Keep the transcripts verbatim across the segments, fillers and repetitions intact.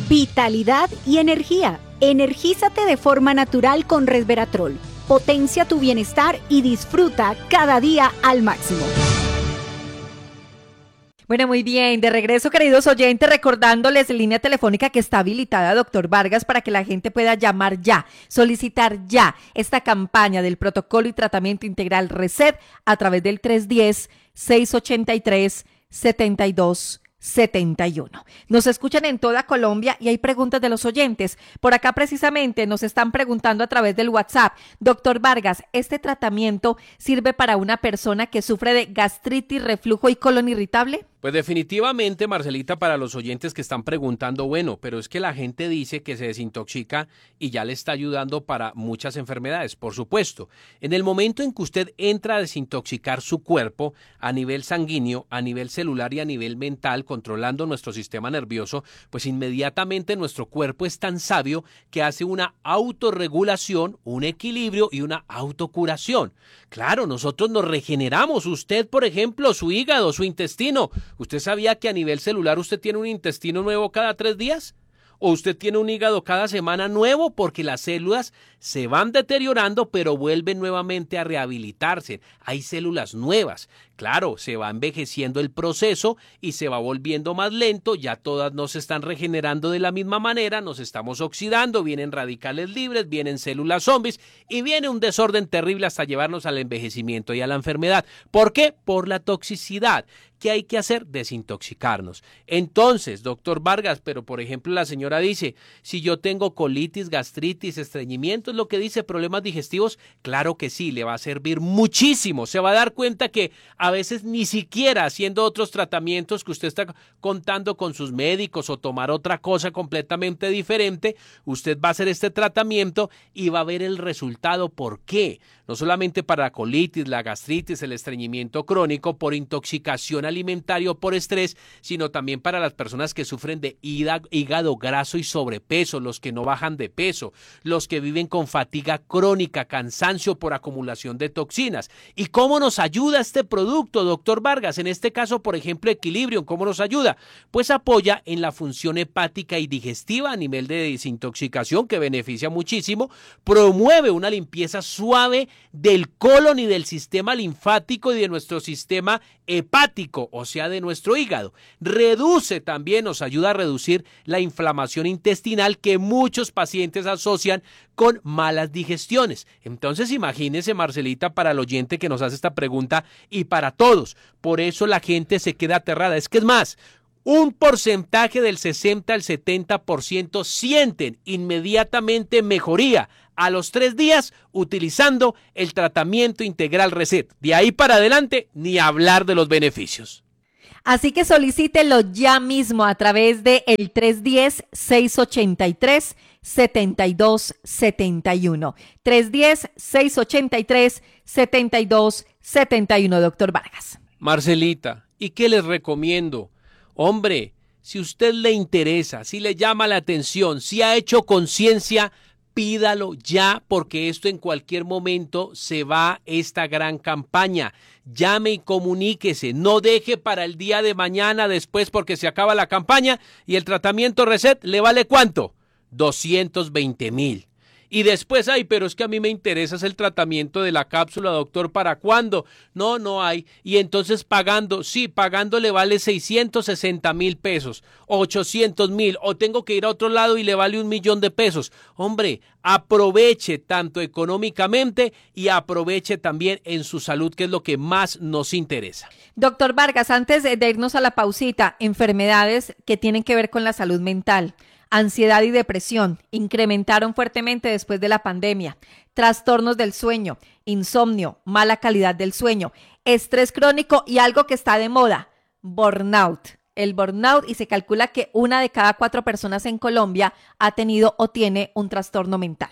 vitalidad y energía. Energízate de forma natural con Resveratrol. Potencia tu bienestar y disfruta cada día al máximo. Bueno, muy bien, de regreso, queridos oyentes, recordándoles en línea telefónica que está habilitada, doctor Vargas, para que la gente pueda llamar ya, solicitar ya esta campaña del protocolo y tratamiento integral Reset a través del tres uno cero, seis ocho tres, siete dos siete uno. Nos escuchan en toda Colombia y hay preguntas de los oyentes. Por acá precisamente nos están preguntando a través del WhatsApp, doctor Vargas, ¿este tratamiento sirve para una persona que sufre de gastritis, reflujo y colon irritable? Pues definitivamente, Marcelita, para los oyentes que están preguntando, bueno, pero es que la gente dice que se desintoxica y ya le está ayudando para muchas enfermedades. Por supuesto, en el momento en que usted entra a desintoxicar su cuerpo a nivel sanguíneo, a nivel celular y a nivel mental, controlando nuestro sistema nervioso, pues inmediatamente nuestro cuerpo es tan sabio que hace una autorregulación, un equilibrio y una autocuración. Claro, nosotros nos regeneramos. Usted, por ejemplo, su hígado, su intestino. ¿Usted sabía que a nivel celular usted tiene un intestino nuevo cada tres días? ¿O usted tiene un hígado cada semana nuevo? Porque las células se van deteriorando, pero vuelven nuevamente a rehabilitarse. Hay células nuevas. Claro, se va envejeciendo el proceso y se va volviendo más lento. Ya todas no se están regenerando de la misma manera, nos estamos oxidando, vienen radicales libres, vienen células zombies y viene un desorden terrible hasta llevarnos al envejecimiento y a la enfermedad. ¿Por qué? Por la toxicidad. ¿Qué hay que hacer? Desintoxicarnos. Entonces, doctor Vargas, pero por ejemplo la señora dice, si yo tengo colitis, gastritis, estreñimiento, ¿es lo que dice problemas digestivos? Claro que sí, le va a servir muchísimo. Se va a dar cuenta que a veces ni siquiera haciendo otros tratamientos que usted está contando con sus médicos o tomar otra cosa completamente diferente, usted va a hacer este tratamiento y va a ver el resultado. ¿Por qué? No solamente para la colitis, la gastritis, el estreñimiento crónico por intoxicación alimentario por estrés, sino también para las personas que sufren de hígado graso y sobrepeso, los que no bajan de peso, los que viven con fatiga crónica, cansancio por acumulación de toxinas. ¿Y cómo nos ayuda este producto, doctor Vargas? En este caso, por ejemplo, Equilibrium, ¿cómo nos ayuda? Pues apoya en la función hepática y digestiva a nivel de desintoxicación, que beneficia muchísimo, promueve una limpieza suave del colon y del sistema linfático y de nuestro sistema hepático, o sea, de nuestro hígado. Reduce también, nos ayuda a reducir la inflamación intestinal que muchos pacientes asocian con malas digestiones. Entonces, imagínese, Marcelita, para el oyente que nos hace esta pregunta y para todos. Por eso la gente se queda aterrada. Es que es más, un porcentaje del sesenta al setenta por ciento sienten inmediatamente mejoría a los tres días utilizando el tratamiento integral Reset. De ahí para adelante, ni hablar de los beneficios. Así que solicítelo ya mismo a través de el tres uno cero, seis ocho tres, siete dos siete uno. tres uno cero, seis ocho tres, siete dos siete uno, doctor Vargas. Marcelita, ¿y qué les recomiendo? Hombre, si usted le interesa, si le llama la atención, si ha hecho conciencia, pídalo ya, porque esto en cualquier momento se va esta gran campaña. Llame y comuníquese, no deje para el día de mañana después porque se acaba la campaña y el tratamiento Reset le vale ¿cuánto? doscientos veinte mil. Y después, ay, pero es que a mí me interesa es el tratamiento de la cápsula, doctor, ¿para cuándo? No, no hay. Y entonces pagando, sí, pagando le vale seiscientos sesenta mil pesos, ochocientos mil, o tengo que ir a otro lado y le vale un millón de pesos. Hombre, aproveche tanto económicamente y aproveche también en su salud, que es lo que más nos interesa. Doctor Vargas, antes de irnos a la pausita, enfermedades que tienen que ver con la salud mental. Ansiedad y depresión incrementaron fuertemente después de la pandemia. Trastornos del sueño, insomnio, mala calidad del sueño, estrés crónico y algo que está de moda, burnout. El burnout, y se calcula que una de cada cuatro personas en Colombia ha tenido o tiene un trastorno mental.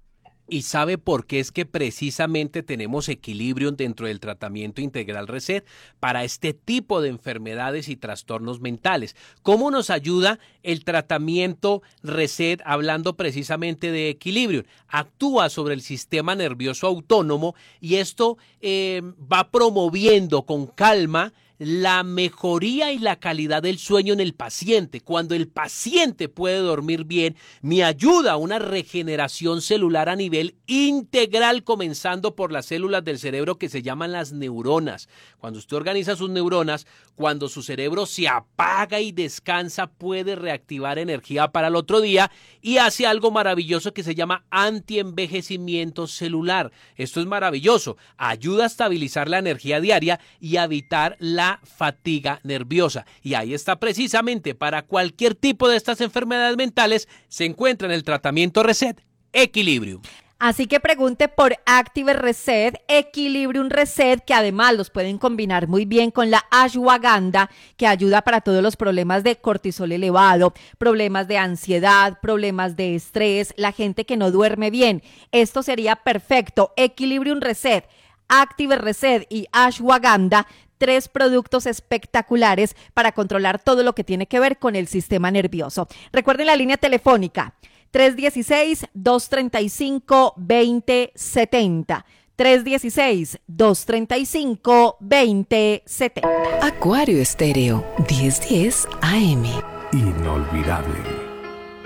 ¿Y sabe por qué es que precisamente tenemos Equilibrium dentro del tratamiento integral Reset para este tipo de enfermedades y trastornos mentales? ¿Cómo nos ayuda el tratamiento Reset hablando precisamente de Equilibrium? Actúa sobre el sistema nervioso autónomo y esto eh, va promoviendo con calma la mejoría y la calidad del sueño en el paciente. Cuando el paciente puede dormir bien, me ayuda a una regeneración celular a nivel integral, comenzando por las células del cerebro que se llaman las neuronas. Cuando usted organiza sus neuronas, cuando su cerebro se apaga y descansa, puede reactivar energía para el otro día y hace algo maravilloso que se llama antienvejecimiento celular. Esto es maravilloso, ayuda a estabilizar la energía diaria y a evitar la fatiga nerviosa. Y ahí está precisamente para cualquier tipo de estas enfermedades mentales, se encuentra en el tratamiento Reset Equilibrium. Así que pregunte por Active Reset, Equilibrium Reset, que además los pueden combinar muy bien con la ashwagandha, que ayuda para todos los problemas de cortisol elevado, problemas de ansiedad, problemas de estrés, la gente que no duerme bien. Esto sería perfecto. Equilibrium Reset, Active Reset y ashwagandha, tres productos espectaculares para controlar todo lo que tiene que ver con el sistema nervioso. Recuerden la línea telefónica tres uno seis, dos tres cinco, dos cero siete cero. tres uno seis, dos tres cinco, dos cero siete cero. Acuario Estéreo, diez diez A M. Inolvidable.